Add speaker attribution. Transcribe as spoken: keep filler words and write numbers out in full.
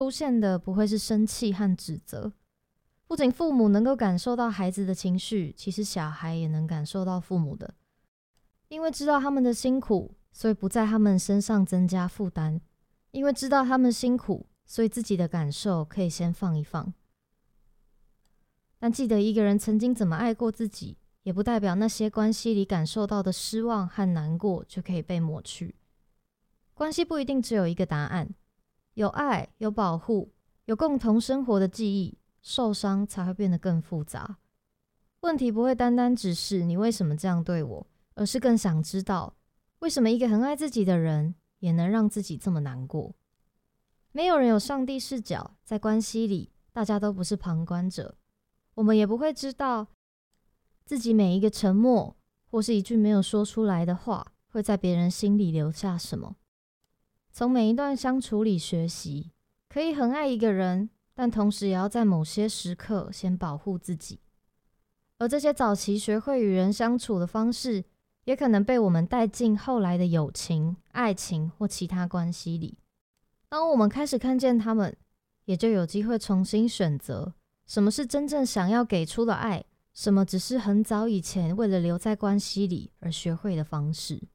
Speaker 1: 出现的不会是生气和指责。不仅父母能够感受到孩子的情绪，其实小孩也能感受到父母的。因为知道他们的辛苦，所以不在他们身上增加负担。因为知道他们辛苦，所以自己的感受可以先放一放。但记得一个人曾经怎么爱过自己，也不代表那些关系里感受到的失望和难过就可以被抹去。关系不一定只有一个答案，有爱，有保护，有共同生活的记忆，受伤才会变得更复杂。问题不会单单只是你为什么这样对我，而是更想知道为什么一个很爱自己的人也能让自己这么难过。没有人有上帝视角，在关系里大家都不是旁观者，我们也不会知道自己每一个沉默或是一句没有说出来的话会在别人心里留下什么。从每一段相处里学习，可以很爱一个人，但同时也要在某些时刻先保护自己。而这些早期学会与人相处的方式，也可能被我们带进后来的友情、爱情或其他关系里。当我们开始看见他们，也就有机会重新选择什么是真正想要给出的爱，什么只是很早以前为了留在关系里而学会的方式。